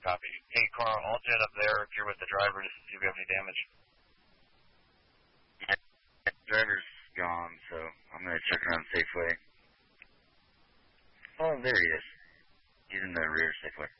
Copy. Hey, Carl, I'll jet up there if you're with the driver to see if we have any damage. Yeah, the driver's gone, so I'm going to check around Safeway. Oh, there he is. He's in the rear Safeway.